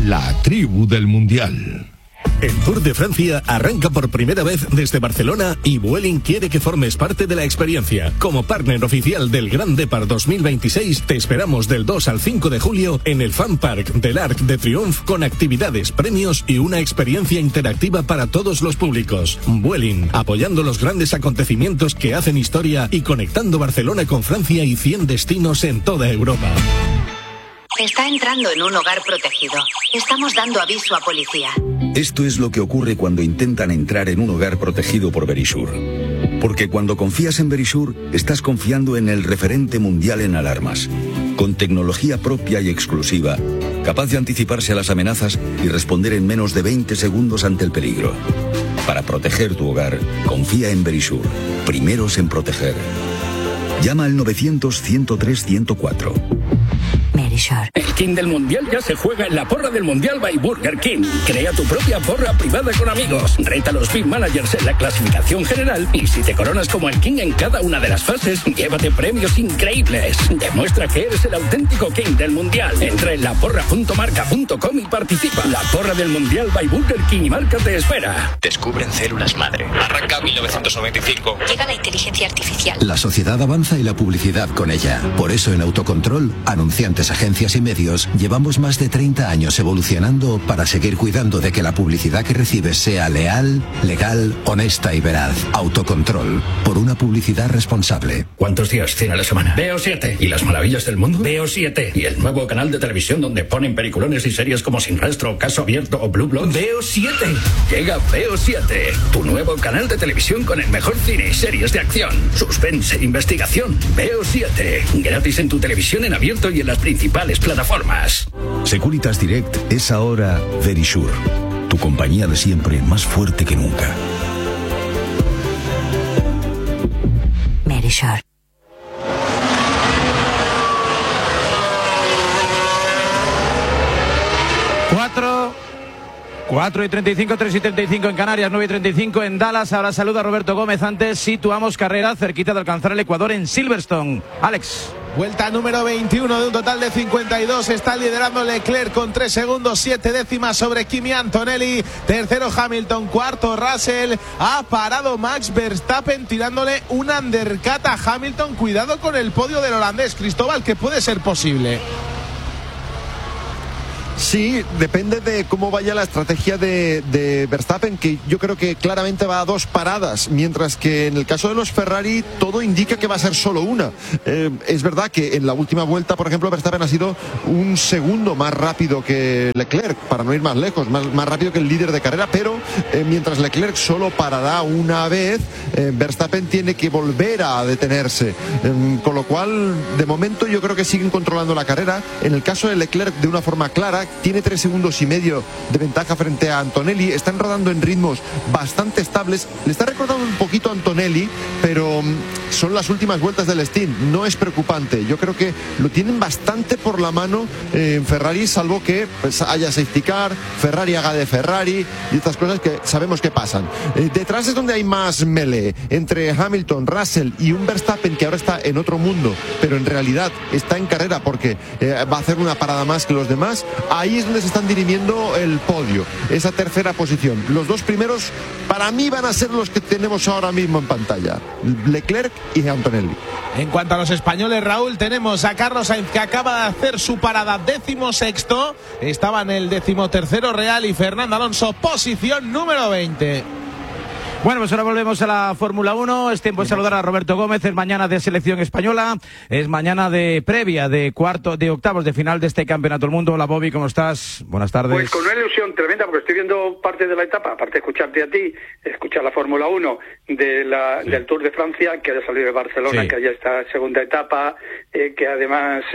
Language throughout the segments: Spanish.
la tribu del Mundial. El Tour de Francia arranca por primera vez desde Barcelona y Vueling quiere que formes parte de la experiencia. Como partner oficial del Grand Depart 2026, te esperamos del 2 al 5 de julio en el Fan Park del Arc de Triomphe con actividades, premios y una experiencia interactiva para todos los públicos. Vueling, apoyando los grandes acontecimientos que hacen historia y conectando Barcelona con Francia y 100 destinos en toda Europa. Está entrando en un hogar protegido. Estamos dando aviso a policía. Esto es lo que ocurre cuando intentan entrar en un hogar protegido por Verisure. Porque cuando confías en Verisure, estás confiando en el referente mundial en alarmas. Con tecnología propia y exclusiva, capaz de anticiparse a las amenazas y responder en menos de 20 segundos ante el peligro. Para proteger tu hogar, confía en Verisure. Primeros en proteger. Llama al 900-103-104. El King del Mundial ya se juega en la porra del Mundial by Burger King. Crea tu propia porra privada con amigos. Reta a los Big Managers en la clasificación general y si te coronas como el King en cada una de las fases, llévate premios increíbles. Demuestra que eres el auténtico King del Mundial. Entra en laporra.marca.com y participa. La porra del Mundial by Burger King y Marca te espera. Descubren células madre. Arranca 1995. Llega la inteligencia artificial. La sociedad avanza y la publicidad con ella. Por eso en Autocontrol, anunciantes, agencias y medios, llevamos más de 30 años evolucionando para seguir cuidando de que la publicidad que recibes sea leal, legal, honesta y veraz. Autocontrol, por una publicidad responsable. ¿Cuántos días tiene la semana? Veo 7. ¿Y las maravillas del mundo? Veo 7. ¿Y el nuevo canal de televisión donde ponen peliculones y series como Sin Rastro, Caso Abierto o Blue Bloods? Veo 7. Llega Veo 7, tu nuevo canal de televisión con el mejor cine y series de acción, suspense, investigación. Veo 7. Gratis en tu televisión en abierto y en las principales plataformas. Securitas Direct es ahora Verisure, tu compañía de siempre más fuerte que nunca. Verisure. Cuatro y 35, 3 y 35 en Canarias, 9 y 35 en Dallas. Ahora saluda a Roberto Gómez. Antes situamos carrera cerquita de alcanzar el Ecuador en Silverstone. Alex. Vuelta número 21 de un total de 52. Está liderando Leclerc con 3 segundos, 7 décimas sobre Kimi Antonelli. Tercero Hamilton, cuarto Russell. Ha parado Max Verstappen tirándole un undercut a Hamilton. Cuidado con el podio del holandés, Cristóbal, que puede ser posible. Sí, depende de cómo vaya la estrategia de Verstappen, que yo creo que claramente va a 2 paradas, mientras que en el caso de los Ferrari todo indica que va a ser solo una. Es verdad que en la última vuelta, por ejemplo, Verstappen ha sido 1 segundo más rápido que Leclerc, para no ir más lejos, más rápido que el líder de carrera, pero mientras Leclerc solo parará una vez, Verstappen tiene que volver a detenerse, con lo cual de momento yo creo que siguen controlando la carrera. En el caso de Leclerc, de una forma clara, tiene 3 segundos y medio de ventaja frente a Antonelli. Están rodando en ritmos bastante estables. Le está recordando un poquito a Antonelli, pero son las últimas vueltas del Steam. No es preocupante. Yo creo que lo tienen bastante por la mano en Ferrari, salvo que pues, haya safety car, Ferrari haga de Ferrari y estas cosas que sabemos que pasan. Detrás es donde hay más melee entre Hamilton, Russell y un Verstappen que ahora está en otro mundo, pero en realidad está en carrera porque va a hacer una parada más que los demás. Ahí es donde se están dirimiendo el podio, esa tercera posición. Los 2 primeros para mí van a ser los que tenemos ahora mismo en pantalla, Leclerc y Antonelli. En cuanto a los españoles, Raúl, tenemos a Carlos Sainz, que acaba de hacer su parada 16º, estaba en el 13º Real, y Fernando Alonso, posición número 20. Bueno, pues ahora volvemos a la Fórmula 1. Es tiempo de saludar a Roberto Gómez. Es mañana de selección española. Es mañana de previa, de octavos de final de este Campeonato del Mundo. Hola, Bobby, ¿cómo estás? Buenas tardes. Pues con una ilusión tremenda, porque estoy viendo parte de la etapa, aparte de escucharte a ti, escuchar la Fórmula 1 del Tour de Francia, que ha salido de Barcelona, sí, que haya esta segunda etapa, que además,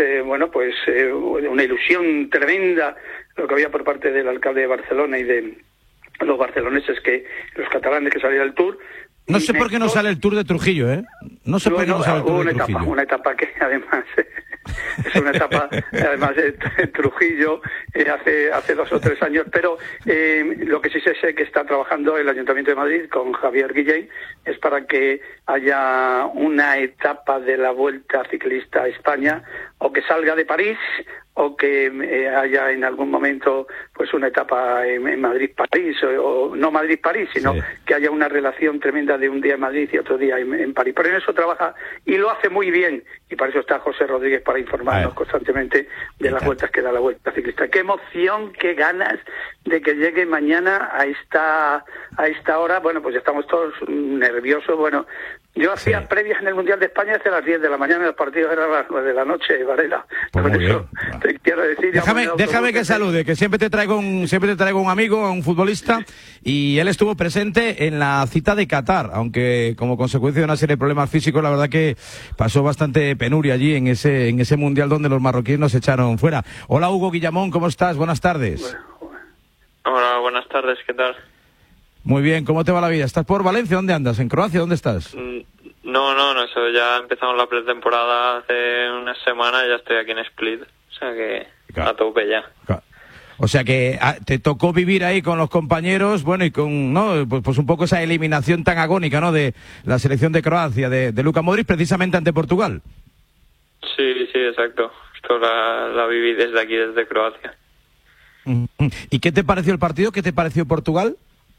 una ilusión tremenda, lo que había por parte del alcalde de Barcelona y de los barceloneses, los catalanes que salían del Tour. No sé por qué no sale el Tour de Trujillo, ¿eh? No sé por qué no sale el Tour de Trujillo. Una etapa que además es una etapa, además de Trujillo, hace 2 o 3 años, pero lo que sí sé que está trabajando el Ayuntamiento de Madrid con Javier Guillén es para que haya una etapa de la Vuelta Ciclista a España o que salga de París, o que haya en algún momento pues una etapa en Madrid-París, o no Madrid-París, sino que haya una relación tremenda de un día en Madrid y otro día en París. Pero en eso trabaja y lo hace muy bien, y para eso está José Rodríguez, para informarnos constantemente de las vueltas que da la Vuelta Ciclista. Qué emoción, qué ganas de que llegue mañana a esta hora. Bueno, pues ya estamos todos nerviosos. Bueno, yo hacía previas en el Mundial de España desde las 10 de la mañana, los partidos eran a las 9 de la noche, Varela. Pues con eso te quiero decir... Déjame que salude, que siempre te traigo un amigo, un futbolista, y él estuvo presente en la cita de Qatar, aunque como consecuencia de una serie de problemas físicos, la verdad que pasó bastante penuria allí en ese Mundial donde los marroquíes nos echaron fuera. Hola Hugo Guillamón, ¿cómo estás? Buenas tardes. Hola, buenas tardes, ¿qué tal? Muy bien, ¿cómo te va la vida? ¿Estás por Valencia? ¿Dónde andas? ¿En Croacia? ¿Dónde estás? No, eso ya empezamos la pretemporada hace unas semanas y ya estoy aquí en Split, o sea que a tope ya. O sea que te tocó vivir ahí con los compañeros, bueno, y con, ¿no? Pues un poco esa eliminación tan agónica, ¿no? De la selección de Croacia, de Luka Modric, precisamente ante Portugal. Sí, exacto. Esto la viví desde aquí, desde Croacia. ¿Y qué te pareció el partido? ¿Qué te pareció Portugal?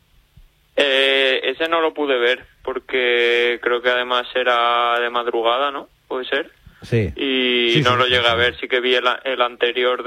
Ese no lo pude ver, porque creo que además era de madrugada, ¿no? ¿Puede ser? Sí. Y no lo llegué a ver, sí que vi el anterior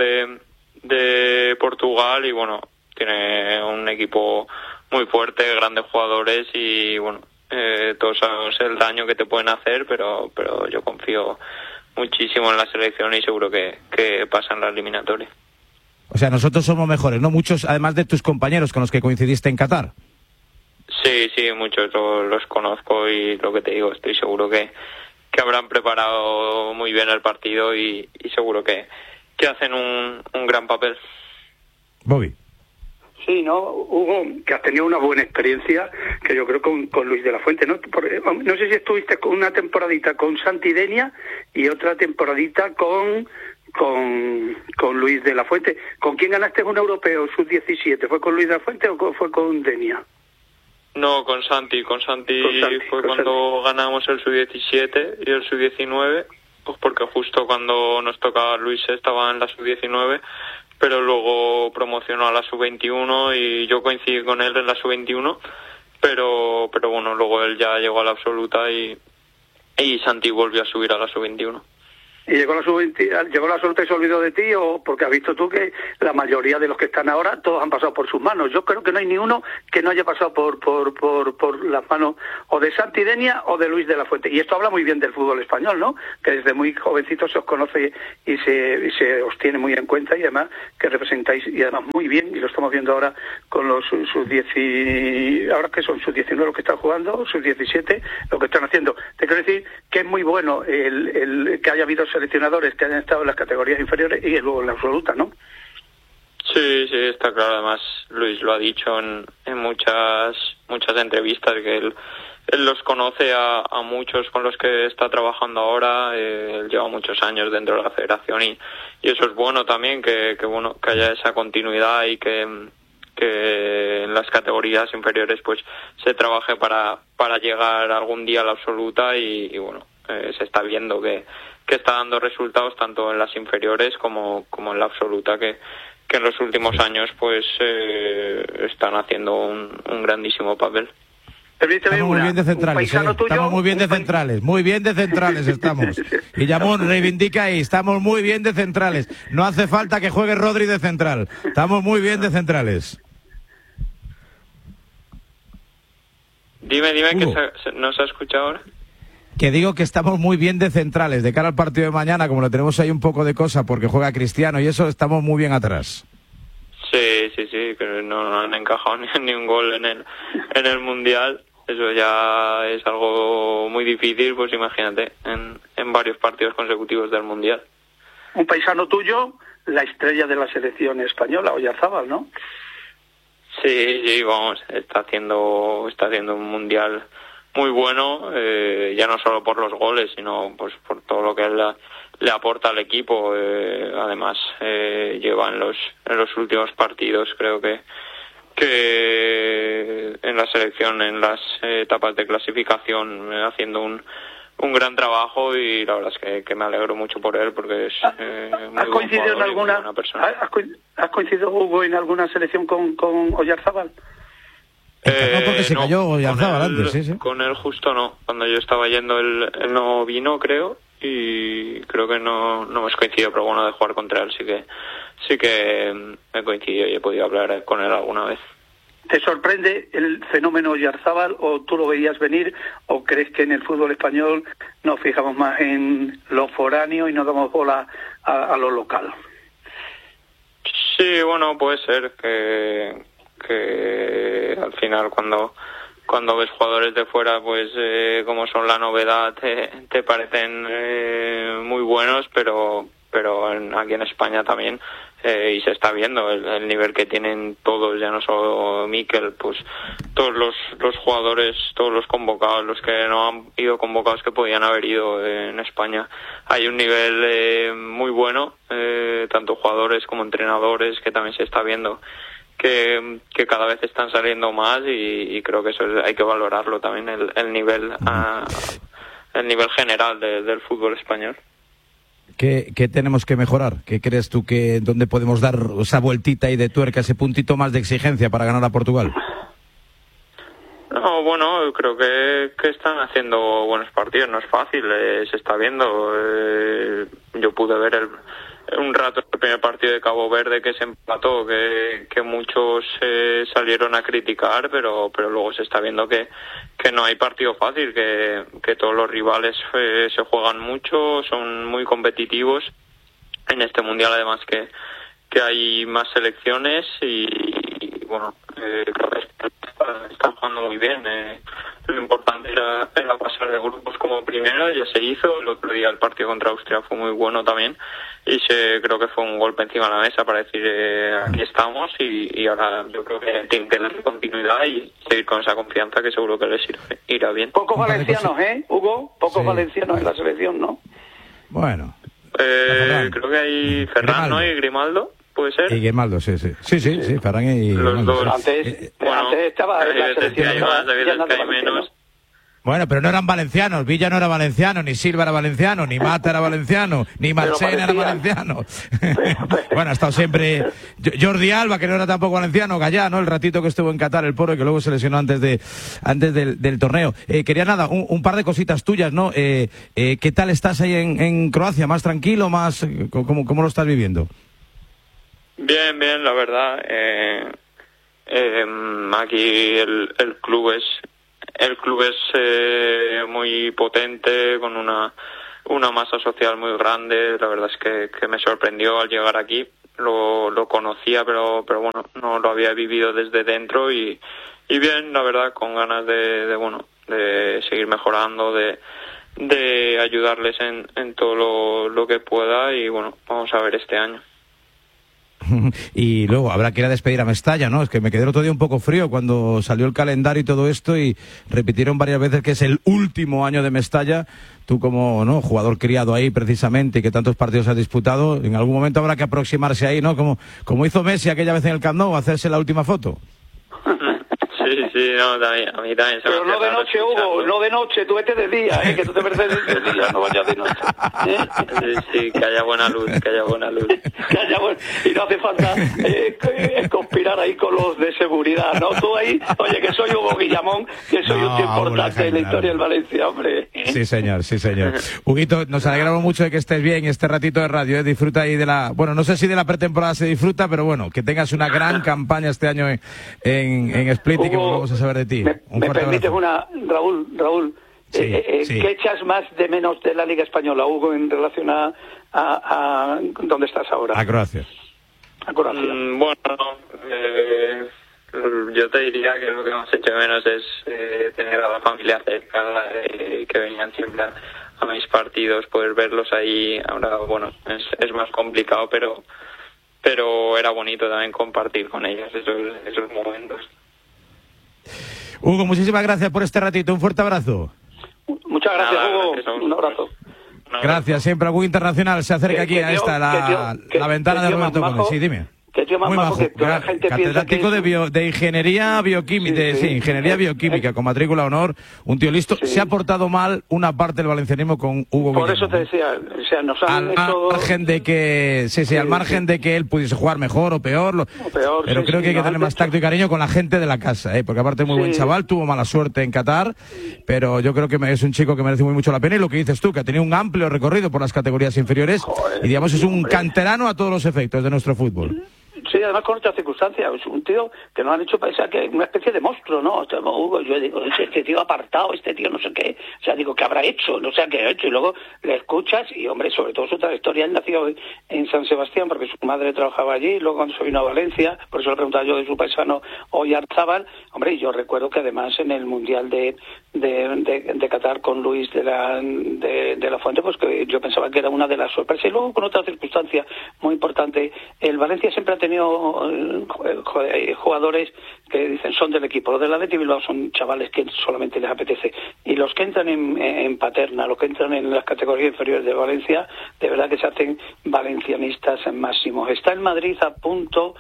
de Portugal, y bueno, tiene un equipo muy fuerte, grandes jugadores, y bueno, todos sabemos el daño que te pueden hacer, pero yo confío muchísimo en la selección y seguro que pasan la eliminatoria. O sea, nosotros somos mejores, ¿no? Muchos, además de tus compañeros con los que coincidiste en Qatar. Sí, muchos los conozco, y lo que te digo, estoy seguro que habrán preparado muy bien el partido y seguro que hacen un gran papel. Bobby. Sí, ¿no, Hugo? Que has tenido una buena experiencia, que yo creo con Luis de la Fuente, ¿no? No sé si estuviste con una temporadita con Santi Denia y otra temporadita con Luis de la Fuente. ¿Con quién ganaste un europeo sub-17? ¿Fue con Luis de la Fuente o fue con Denia? No, con Santi fue cuando ganamos el sub-17 y el sub-19, pues porque justo cuando nos tocaba Luis estaba en la sub-19, pero luego promocionó a la sub-21 y yo coincidí con él en la sub-21, pero bueno, luego él ya llegó a la absoluta y Santi volvió a subir a la sub-21. ¿Y llegó la absoluta y se olvidó de ti, o porque has visto tú que la mayoría de los que están ahora todos han pasado por sus manos? Yo creo que no hay ni uno que no haya pasado por las manos o de Santi Denia o de Luis de la Fuente. Y esto habla muy bien del fútbol español, ¿no? Que desde muy jovencitos se os conoce y se os tiene muy en cuenta, y además que representáis, y además muy bien, y lo estamos viendo ahora con los sub-10, ahora que son sub-19 los que están jugando, sub-17, lo que están haciendo. Te quiero decir que es muy bueno el que haya habido seleccionadores que hayan estado en las categorías inferiores y luego en la absoluta, ¿no? Sí, está claro. Además, Luis lo ha dicho en muchas entrevistas, que él los conoce a muchos con los que está trabajando ahora. Él lleva muchos años dentro de la federación y eso es bueno también, que haya esa continuidad y que en las categorías inferiores pues se trabaje para llegar algún día a la absoluta y bueno, se está viendo que está dando resultados tanto en las inferiores como en la absoluta, que en los últimos años pues están haciendo un grandísimo papel. Estamos muy bien de centrales, estamos muy bien de centrales, estamos. Guillamón, reivindica ahí, estamos muy bien de centrales. No hace falta que juegue Rodri de central, estamos muy bien de centrales. Dime, que no se ha escuchado ahora. Que digo que estamos muy bien de centrales, de cara al partido de mañana, como lo tenemos ahí un poco de cosa porque juega Cristiano y eso, estamos muy bien atrás. Sí, que no han encajado ni un gol en el Mundial. Eso ya es algo muy difícil, pues imagínate, en varios partidos consecutivos del Mundial. Un paisano tuyo, la estrella de la selección española, Oyarzábal, ¿no? Sí, vamos, está haciendo un Mundial muy bueno, ya no solo por los goles, sino pues por todo lo que él le aporta al equipo. Además, lleva en los últimos partidos, creo que en la selección, en las etapas de clasificación, haciendo un gran trabajo y la verdad es que me alegro mucho por él porque es ¿Has coincidido en alguna buena persona. ¿Has coincidido, Hugo, en alguna selección con Oyarzábal? No, porque se cayó Oyarzábal antes, sí. Con él justo no. Cuando yo estaba yendo él no vino, creo, y creo que no hemos coincidido, pero bueno, de jugar contra él sí que he coincidido y he podido hablar con él alguna vez. ¿Te sorprende el fenómeno Oyarzábal o tú lo veías venir o crees que en el fútbol español nos fijamos más en lo foráneo y no damos bola a lo local? Sí, bueno, puede ser que al final cuando ves jugadores de fuera, pues como son la novedad, te parecen muy buenos, pero aquí en España también, y se está viendo el nivel que tienen todos, ya no solo Mikel, pues todos los jugadores, todos los convocados, los que no han ido convocados que podían haber ido en España. Hay un nivel muy bueno, tanto jugadores como entrenadores, que también se está viendo que cada vez están saliendo más y creo que eso hay que valorarlo también, el nivel general del fútbol español. ¿Qué tenemos que mejorar? ¿Qué crees tú dónde podemos dar esa vueltita ahí de tuerca, ese puntito más de exigencia para ganar a Portugal? No, bueno, creo que están haciendo buenos partidos, no es fácil, se está viendo. Yo pude ver un rato el primer partido de Cabo Verde que se empató, que muchos salieron a criticar, pero luego se está viendo que no hay partido fácil, que todos los rivales se juegan mucho, son muy competitivos. En este mundial además que hay más selecciones y bueno, creo que están jugando muy bien. Lo importante era pasar de grupos como primera, ya se hizo. El otro día el partido contra Austria fue muy bueno también y creo que fue un golpe encima de la mesa para decir aquí estamos y ahora yo creo que tienen que darle continuidad y seguir con esa confianza que seguro que les irá bien. Pocos valencianos, Hugo? Pocos valencianos en la selección, ¿no? Bueno. Creo que hay Ferran, ¿no? Y Grimaldo. ¿Puede ser? Y Grimaldo, sí, Ferran y Grimaldo. Antes estaba en la selección. Hay menos. Bueno, pero no eran valencianos. Villa no era valenciano, ni Silva era valenciano, ni Mata era valenciano, ni Marchena era valenciano. Bueno, ha estado siempre Jordi Alba, que no era tampoco valenciano, Gallá, ¿no? El ratito que estuvo en Qatar, el pobre, que luego se lesionó antes del torneo. Quería un par de cositas tuyas, ¿no? ¿Qué tal estás ahí en Croacia? ¿Más tranquilo? ¿Más cómo lo estás viviendo? Bien, la verdad. Aquí el club es muy potente, con una masa social muy grande. La verdad es que me sorprendió al llegar aquí. Lo conocía, pero bueno, no lo había vivido desde dentro y bien, la verdad, con ganas de seguir mejorando, de ayudarles en todo lo que pueda y bueno, vamos a ver este año. Y luego habrá que ir a despedir a Mestalla, ¿no? Es que me quedé el otro día un poco frío cuando salió el calendario y todo esto y repitieron varias veces que es el último año de Mestalla. Tú como jugador criado ahí precisamente y que tantos partidos has disputado, en algún momento habrá que aproximarse ahí, ¿no? Como hizo Messi aquella vez en el Camp Nou, hacerse la última foto. Sí, no, también, a mí también se me hace. Pero no de noche, Hugo, no de noche, tú vete de día, que tú te mereces de día, no vayas de noche. Sí, que haya buena luz. Y no hace falta conspirar ahí con los de seguridad, ¿no? Tú ahí, oye, que soy Hugo Guillamón, que soy un tío importante en la historia del Valencia, hombre. Sí, señor. Huguito, nos alegramos mucho de que estés bien este ratito de radio, Disfruta ahí bueno, no sé si de la pretemporada se disfruta, pero bueno, que tengas una gran campaña este año en Split y que volvamos a saber de ti. ¿Me permites Raúl? Sí. ¿Qué echas más de menos de la Liga Española, Hugo, en relación a dónde estás ahora? A Croacia. Bueno, yo te diría que lo que más echo de menos es tener a la familia cerca, que venían siempre a mis partidos, poder verlos ahí. Ahora, bueno, es más complicado, pero era bonito también compartir con ellos esos momentos. Hugo, muchísimas gracias por este ratito. Un fuerte abrazo. Muchas gracias, Hugo. Un abrazo. Gracias, siempre. Algún internacional se acerca aquí a esta, la ventana de Roberto Gómez. Sí, dime. Que tío más muy majo, majo. que la gente piensa que catedrático de ingeniería bioquímica, ingeniería bioquímica, con matrícula honor, un tío listo. Se ha portado mal una parte del valencianismo con Hugo Por Guillermo. eso te decía, o sea, nos han al hecho... margen de que al margen de que él pudiese jugar mejor o peor, pero creo que hay que tener más tacto y cariño con la gente de la casa, porque aparte es muy buen chaval, tuvo mala suerte en Qatar, pero yo creo que es un chico que merece muy mucho la pena, y lo que dices tú, que ha tenido un amplio recorrido por las categorías inferiores. Joder, y digamos es un canterano a todos los efectos de nuestro fútbol. Sí, además con otras circunstancias, es un tío que nos han hecho pensar que es una especie de monstruo, ¿no? O sea, yo digo, este tío apartado, este tío no sé qué, o sea, digo, ¿qué habrá hecho? No sé qué ha hecho, y luego le escuchas, y hombre, sobre todo su trayectoria, él nació en San Sebastián, porque su madre trabajaba allí, luego cuando se vino a Valencia, por eso le preguntaba yo de su paisano Oyarzábal, hombre, y yo recuerdo que además en el Mundial de Qatar con Luis de la Fuente, pues que yo pensaba que era una de las sorpresas, y luego con otra circunstancia muy importante, el Valencia siempre ha tenido jugadores que dicen son del equipo. Los del Athletic Bilbao son chavales que solamente les apetece, y los que entran en Paterna, los que entran en las categorías inferiores de Valencia, de verdad que se hacen valencianistas en máximos. Está en Madrid a punto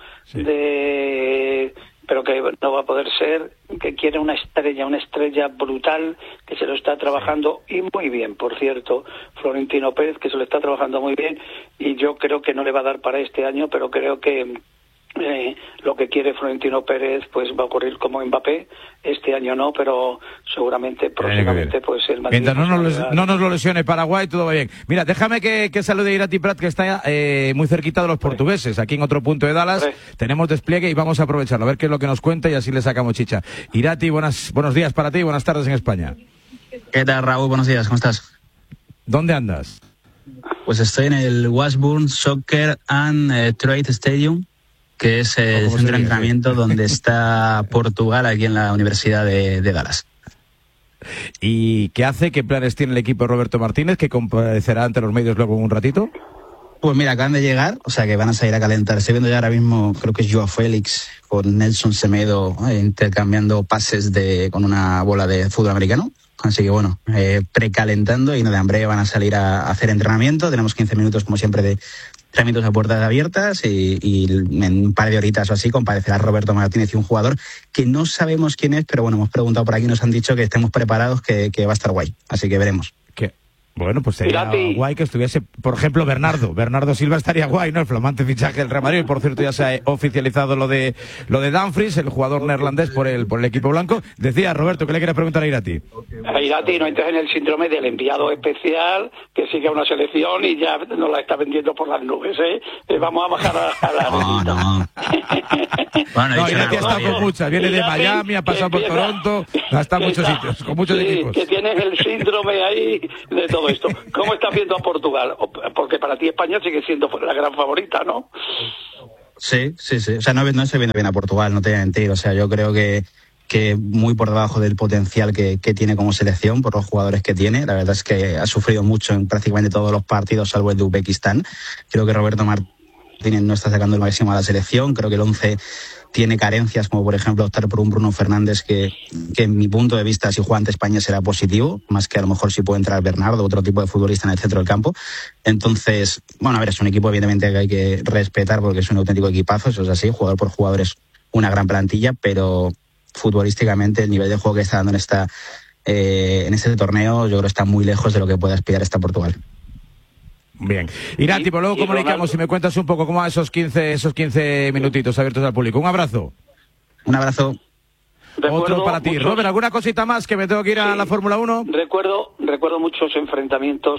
de... pero que no va a poder ser, que quiere una estrella brutal, que se lo está trabajando y muy bien, por cierto, Florentino Pérez, que se lo está trabajando muy bien, y yo creo que no le va a dar para este año, pero creo que lo que quiere Florentino Pérez pues va a ocurrir como Mbappé, este año no, pero seguramente próximamente pues el Madrid... Mientras no nos lo lesione Paraguay, todo va bien. Mira, déjame que salude a Irati Prat, que está muy cerquita de los portugueses, aquí en otro punto de Dallas. Tenemos despliegue y vamos a aprovecharlo, a ver qué es lo que nos cuenta, y así le sacamos chicha. Irati, buenos días para ti y buenas tardes en España. ¿Qué tal, Raúl? Buenos días, ¿cómo estás? ¿Dónde andas? Pues estoy en el Washburn Soccer and Trade Stadium, que es el centro de entrenamiento donde está Portugal, aquí en la Universidad de Dallas. ¿Y qué hace? ¿Qué planes tiene el equipo de Roberto Martínez, que comparecerá ante los medios luego en un ratito? Pues mira, acaban de llegar, o sea que van a salir a calentar. Estoy viendo ya ahora mismo, creo que es Joao Félix con Nelson Semedo intercambiando pases con una bola de fútbol americano. Así que bueno, precalentando, y no de hambre van a salir a hacer entrenamiento. Tenemos 15 minutos, como siempre, de trámites a puertas abiertas, y en un par de horitas o así comparecerá Roberto Martínez y un jugador que no sabemos quién es, pero bueno, hemos preguntado por aquí y nos han dicho que estemos preparados, que va a estar guay. Así que veremos. Bueno, pues sería guay que estuviese, por ejemplo, Bernardo Silva estaría guay, ¿no? El flamante fichaje del Real Madrid. Y por cierto, ya se ha oficializado lo de Dumfries, el jugador neerlandés por el equipo blanco. Decía Roberto, ¿qué le quieres preguntar a Irati? A Irati no entres en el síndrome del enviado especial que sigue a una selección y ya nos la está vendiendo por las nubes, ¿eh? Vamos a bajar a la... Bueno, Irati ha estado con muchas, viene de Miami, ha pasado por Toronto, ha estado en muchos sitios, con muchos equipos. Que tienes el síndrome ahí de todo esto. ¿Cómo estás viendo a Portugal? Porque para ti España sigue siendo la gran favorita, ¿no? Sí. O sea, no estoy viendo bien a Portugal, no te voy a mentir. O sea, yo creo que muy por debajo del potencial que tiene como selección, por los jugadores que tiene. La verdad es que ha sufrido mucho en prácticamente todos los partidos, salvo el de Uzbekistán. Creo que Roberto Martínez no está sacando el máximo a la selección. Creo que el 11 tiene carencias, como por ejemplo optar por un Bruno Fernández que en mi punto de vista, si juega ante España, será positivo, más que a lo mejor si puede entrar Bernardo, otro tipo de futbolista en el centro del campo. Entonces, bueno, a ver, es un equipo evidentemente que hay que respetar porque es un auténtico equipazo, eso es así, jugador por jugador es una gran plantilla, pero futbolísticamente el nivel de juego que está dando en este torneo, yo creo que está muy lejos de lo que puede aspirar esta Portugal. Bien. Irati, pues luego comunicamos, si me cuentas un poco cómo van esos 15 minutitos abiertos al público. Un abrazo. Un abrazo. Otro para ti. Robert, ¿alguna cosita más que me tengo que ir a la Fórmula 1? Recuerdo muchos enfrentamientos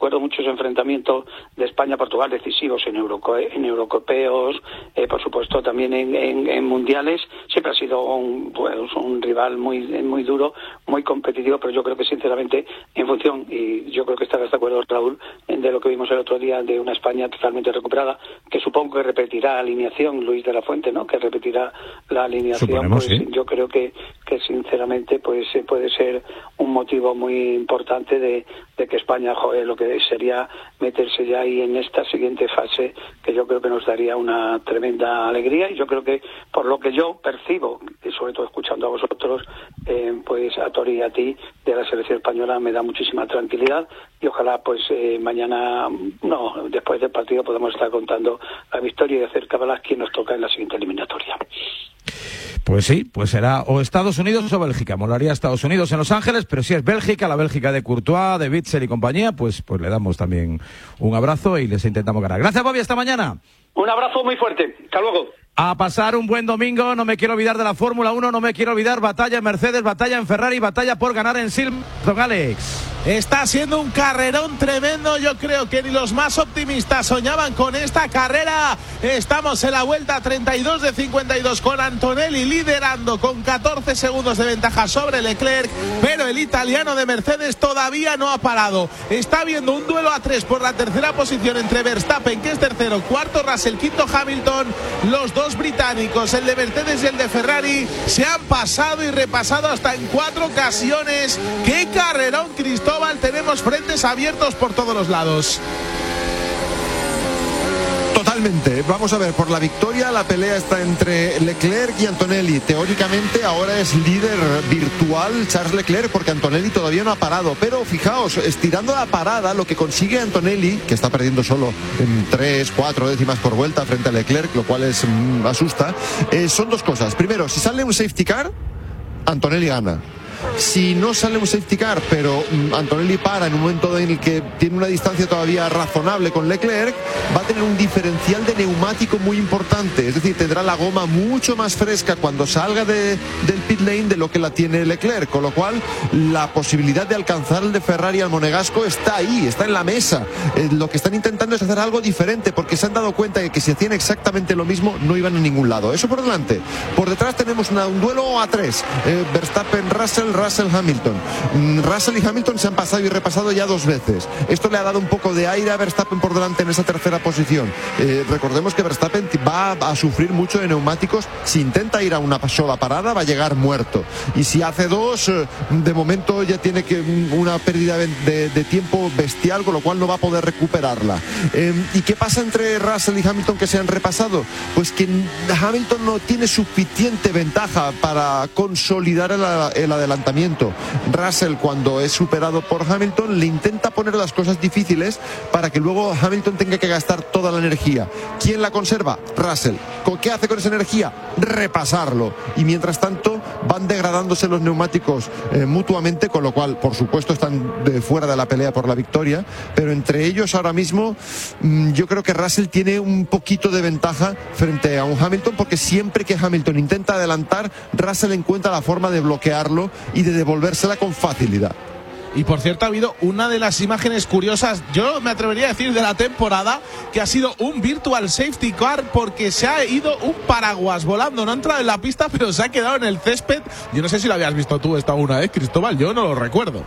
de España-Portugal decisivos en eurocopeos, por supuesto también en mundiales. Siempre ha sido un rival muy duro, muy competitivo, pero yo creo que sinceramente en función, y yo creo que estarás de acuerdo, Raúl, de lo que vimos el otro día de una España totalmente recuperada, que supongo que repetirá alineación Luis de la Fuente, ¿no? Que repetirá la alineación. Suponemos, pues sí. Yo creo que sinceramente pues puede ser un un motivo muy importante de que España, lo que sería meterse ya ahí en esta siguiente fase, que yo creo que nos daría una tremenda alegría, y yo creo que por lo que yo percibo, y sobre todo escuchando a vosotros, pues a Tori y a ti, de la selección española, me da muchísima tranquilidad, y ojalá pues mañana, después del partido, podamos estar contando la victoria y de cerca quién nos toca en la siguiente eliminatoria. Pues sí, pues será o Estados Unidos o Bélgica. Molaría Estados Unidos en Los Ángeles, pero si es Bélgica, la Bélgica de Courtois, de Witsel y compañía, pues le damos también un abrazo y les intentamos ganar. Gracias, Bobby, hasta mañana. Un abrazo muy fuerte. Hasta luego. A pasar un buen domingo, no me quiero olvidar de la Fórmula 1, no me quiero olvidar batalla en Mercedes, batalla en Ferrari, batalla por ganar en Silverstone, Alex. Está siendo un carrerón tremendo, yo creo que ni los más optimistas soñaban con esta carrera. Estamos en la vuelta 32 de 52 con Antonelli liderando con 14 segundos de ventaja sobre Leclerc, pero el italiano de Mercedes todavía no ha parado. Está habiendo un duelo a 3 por la tercera posición entre Verstappen, que es tercero, cuarto Russell, quinto Hamilton. Los dos británicos, el de Mercedes y el de Ferrari, se han pasado y repasado hasta en 4 ocasiones. ¡Qué carrerón, Cristóbal! Tenemos frentes abiertos por todos los lados. Totalmente. Vamos a ver, por la victoria la pelea está entre Leclerc y Antonelli. Teóricamente ahora es líder virtual Charles Leclerc, porque Antonelli todavía no ha parado. Pero fijaos, estirando la parada, lo que consigue Antonelli, que está perdiendo solo en 3-4 décimas por vuelta frente a Leclerc, lo cual asusta, son dos cosas. Primero, si sale un safety car, Antonelli gana. Si no sale un safety car, pero Antonelli para en un momento en el que tiene una distancia todavía razonable con Leclerc, va a tener un diferencial de neumático muy importante. Es decir, tendrá la goma mucho más fresca cuando salga del pit lane de lo que la tiene Leclerc, con lo cual la posibilidad de alcanzar el de Ferrari al monegasco está ahí, está en la mesa. Lo que están intentando es hacer algo diferente, porque se han dado cuenta de que si hacían exactamente lo mismo no iban a ningún lado. Eso por delante. Por detrás tenemos un duelo a 3, Verstappen, Russell, Hamilton. Russell y Hamilton se han pasado y repasado ya 2 veces. Esto le ha dado un poco de aire a Verstappen por delante en esa tercera posición. Recordemos que Verstappen va a sufrir mucho de neumáticos. Si intenta ir a una sola parada, va a llegar muerto. Y si hace 2, de momento ya tiene una pérdida de tiempo bestial, con lo cual no va a poder recuperarla. ¿Y qué pasa entre Russell y Hamilton, que se han repasado? Pues que Hamilton no tiene suficiente ventaja para consolidar el adelantamiento. Russell, cuando es superado por Hamilton, le intenta poner las cosas difíciles para que luego Hamilton tenga que gastar toda la energía. ¿Quién la conserva? Russell. ¿Qué hace con esa energía? Repasarlo. Y mientras tanto van degradándose los neumáticos mutuamente, con lo cual, por supuesto, están fuera de la pelea por la victoria, pero entre ellos ahora mismo yo creo que Russell tiene un poquito de ventaja frente a un Hamilton, porque siempre que Hamilton intenta adelantar, Russell encuentra la forma de bloquearlo y de devolvérsela con facilidad. Y por cierto, ha habido una de las imágenes curiosas, yo me atrevería a decir, de la temporada, que ha sido un virtual safety car, porque se ha ido un paraguas volando. No ha entrado en la pista, pero se ha quedado en el césped. Yo no sé si lo habías visto tú esta una vez, Cristóbal, yo no lo recuerdo.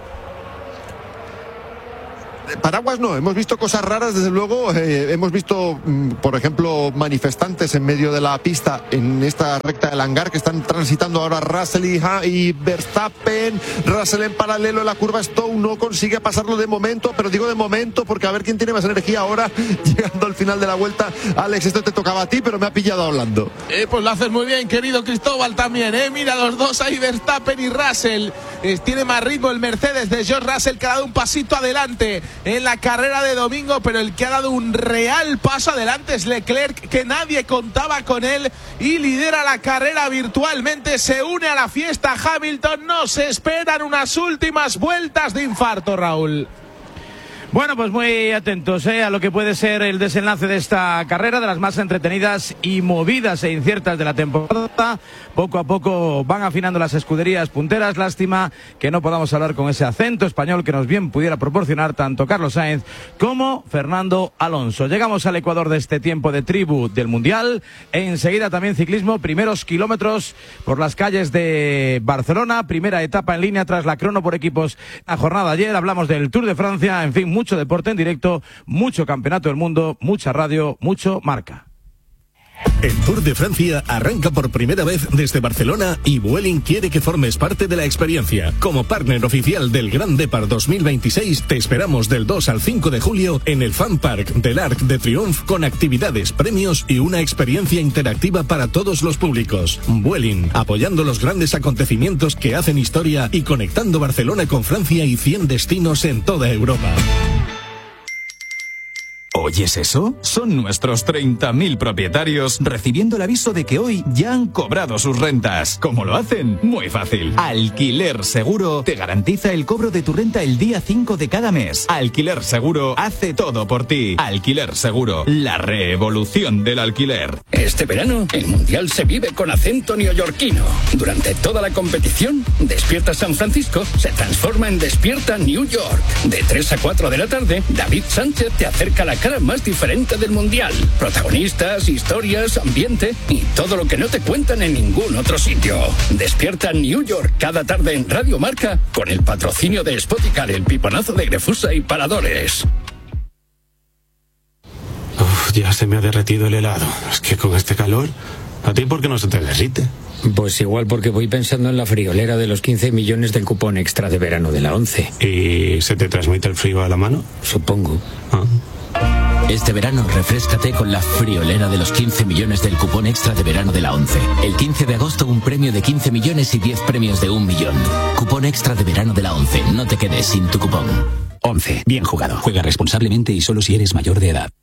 Paraguas no, hemos visto cosas raras, desde luego. Hemos visto, por ejemplo, manifestantes en medio de la pista en esta recta del hangar, que están transitando ahora Russell y Verstappen. Russell en paralelo en la curva Stowe, no consigue pasarlo de momento, pero digo de momento porque a ver quién tiene más energía ahora, llegando al final de la vuelta. Alex, esto te tocaba a ti, pero me ha pillado hablando. Pues lo haces muy bien, querido Cristóbal, también, mira los dos ahí, Verstappen y Russell. Tiene más ritmo el Mercedes de George Russell, que ha dado un pasito adelante en la carrera de domingo, pero el que ha dado un real paso adelante es Leclerc, que nadie contaba con él y lidera la carrera virtualmente. Se une a la fiesta Hamilton. Nos esperan unas últimas vueltas de infarto, Raúl. Bueno, pues muy atentos a lo que puede ser el desenlace de esta carrera, de las más entretenidas y movidas e inciertas de la temporada. Poco a poco van afinando las escuderías punteras. Lástima que no podamos hablar con ese acento español que nos bien pudiera proporcionar tanto Carlos Sainz como Fernando Alonso. Llegamos al Ecuador de este tiempo de tribu del Mundial. Enseguida también ciclismo, primeros kilómetros por las calles de Barcelona. Primera etapa en línea tras la crono por equipos. La jornada ayer hablamos del Tour de Francia, en fin, mucho deporte en directo, mucho campeonato del mundo, mucha radio, mucho marca. El Tour de Francia arranca por primera vez desde Barcelona y Vueling quiere que formes parte de la experiencia. Como partner oficial del Grand Depart 2026, te esperamos del 2 al 5 de julio en el Fan Park del Arc de Triomphe con actividades, premios y una experiencia interactiva para todos los públicos. Vueling, apoyando los grandes acontecimientos que hacen historia y conectando Barcelona con Francia y 100 destinos en toda Europa. ¿Oyes eso? Son nuestros 30.000 propietarios recibiendo el aviso de que hoy ya han cobrado sus rentas. ¿Cómo lo hacen? Muy fácil. Alquiler Seguro te garantiza el cobro de tu renta el día 5 de cada mes. Alquiler Seguro hace todo por ti. Alquiler Seguro, la revolución del alquiler. Este verano, el Mundial se vive con acento neoyorquino. Durante toda la competición, Despierta San Francisco se transforma en Despierta New York. De 3 a 4 de la tarde, David Sánchez te acerca la cara más diferente del Mundial. Protagonistas, historias, ambiente y todo lo que no te cuentan en ningún otro sitio. Despierta New York cada tarde en Radio Marca con el patrocinio de Spoticar, el piponazo de Grefusa y Paradores. Ya se me ha derretido el helado. Es que con este calor, ¿a ti por qué no se te derrite? Pues igual porque voy pensando en la friolera de los 15 millones del cupón extra de verano de la 11. ¿Y se te transmite el frío a la mano? Supongo. Este verano refréscate con la friolera de los 15 millones del cupón extra de verano de la 11. El 15 de agosto un premio de 15 millones y 10 premios de 1 millón. Cupón extra de verano de la 11. No te quedes sin tu cupón. 11. Bien jugado. Juega responsablemente y solo si eres mayor de edad.